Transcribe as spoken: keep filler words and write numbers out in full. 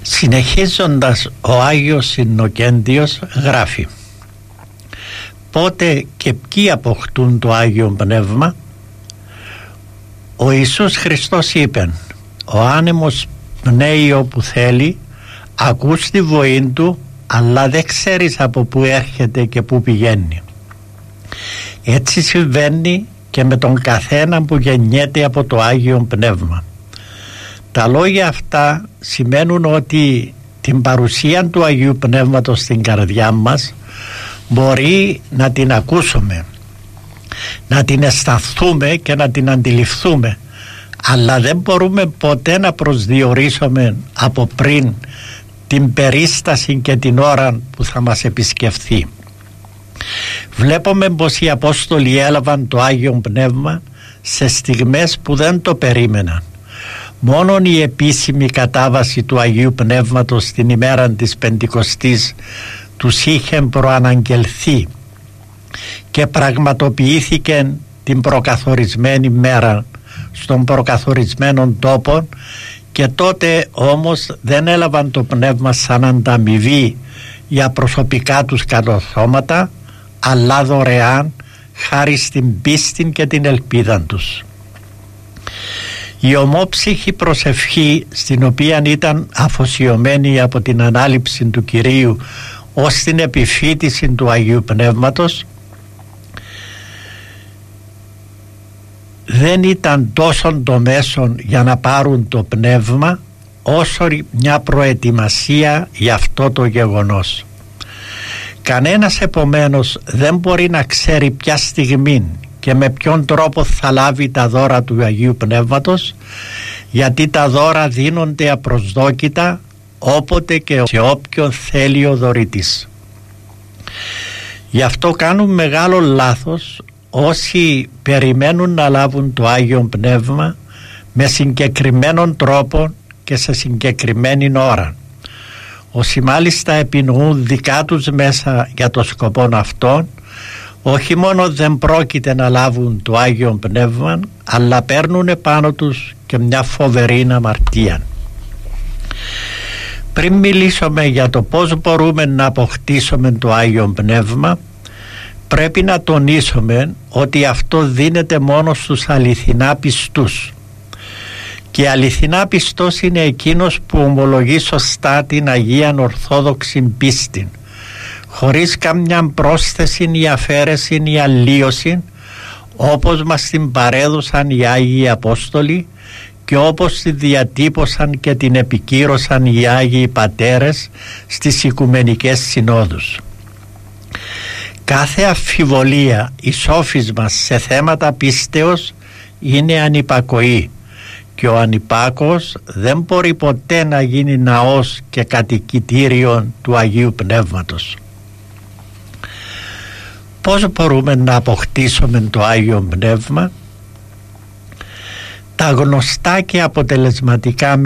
Συνεχίζοντας, ο Άγιος Ιννοκέντιος γράφει: πότε και ποιοι αποκτούν το Άγιο Πνεύμα? Ο Ιησούς Χριστός είπε: ο άνεμος πνέει όπου θέλει, ακούς τη βοή του, αλλά δεν ξέρεις από πού έρχεται και πού πηγαίνει. Έτσι συμβαίνει και με τον καθένα που γεννιέται από το Άγιο Πνεύμα. Τα λόγια αυτά σημαίνουν ότι την παρουσία του Αγίου Πνεύματος στην καρδιά μας μπορεί να την ακούσουμε, να την αισθανθούμε και να την αντιληφθούμε, αλλά δεν μπορούμε ποτέ να προσδιορίσουμε από πριν την περίσταση και την ώρα που θα μας επισκεφθεί. Βλέπουμε πως οι Απόστολοι έλαβαν το Άγιο Πνεύμα σε στιγμές που δεν το περίμεναν. Μόνον η επίσημη κατάβαση του Αγίου Πνεύματος την ημέρα της Πεντηκοστής τους είχε προαναγγελθεί και πραγματοποιήθηκε την προκαθορισμένη μέρα στον προκαθορισμένο τόπο, και τότε όμως δεν έλαβαν το Πνεύμα σαν ανταμοιβή για προσωπικά τους κατορθώματα, αλλά δωρεάν χάρη στην πίστη και την ελπίδα τους. Η ομόψυχη προσευχή, στην οποία ήταν αφοσιωμένη από την ανάληψη του Κυρίου ως την επιφύτηση του Αγίου Πνεύματος, δεν ήταν τόσο το μέσον για να πάρουν το Πνεύμα, όσο μια προετοιμασία για αυτό το γεγονός. Κανένας επομένως δεν μπορεί να ξέρει ποια στιγμή και με ποιον τρόπο θα λάβει τα δώρα του Αγίου Πνεύματος, γιατί τα δώρα δίνονται απροσδόκητα όποτε και σε όποιον θέλει ο δωρητής. Γι' αυτό κάνουν μεγάλο λάθος όσοι περιμένουν να λάβουν το Άγιο Πνεύμα με συγκεκριμένον τρόπο και σε συγκεκριμένη ώρα. Όσοι μάλιστα επινοούν δικά τους μέσα για το σκοπό αυτόν, όχι μόνο δεν πρόκειται να λάβουν το Άγιο Πνεύμα, αλλά παίρνουν πάνω τους και μια φοβερή αμαρτία. Πριν μιλήσουμε για το πώς μπορούμε να αποκτήσουμε το Άγιο Πνεύμα, πρέπει να τονίσουμε ότι αυτό δίνεται μόνο στους αληθινά πιστούς. Και αληθινά πιστός είναι εκείνος που ομολογεί σωστά την Αγία Ορθόδοξη πίστη, χωρίς καμιά πρόσθεση ή αφαίρεση ή αλλίωση, όπως μας την παρέδωσαν οι Άγιοι Απόστολοι και όπως τη διατύπωσαν και την επικύρωσαν οι Άγιοι Πατέρες στις Οικουμενικές Συνόδους. Κάθε αμφιβολία ή σόφισμα σε θέματα πίστεως είναι ανυπακοή, και ο ανυπάκος δεν μπορεί ποτέ να γίνει ναός και κατοικητήριο του Αγίου Πνεύματος. Πώς μπορούμε να αποκτήσουμε το Άγιο Πνεύμα? Τα γνωστά και αποτελεσματικά